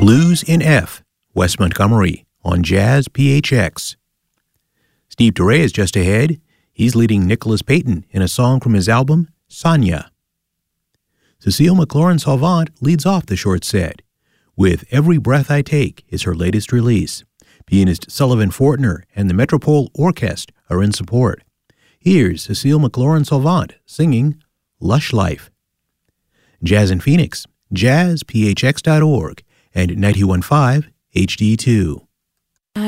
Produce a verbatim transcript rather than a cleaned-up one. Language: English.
Blues in F, Wes Montgomery, on Jazz P H X. Steve Turre is just ahead. He's leading Nicholas Payton in a song from his album, Sonia. Cecile McLaurin-Salvant leads off the short set. With Every Breath I Take is her latest release. Pianist Sullivan Fortner and the Metropole Orchestra are in support. Here's Cecile McLaurin-Salvant singing Lush Life. Jazz in Phoenix, jazz p h x dot org and ninety-one point five H D two.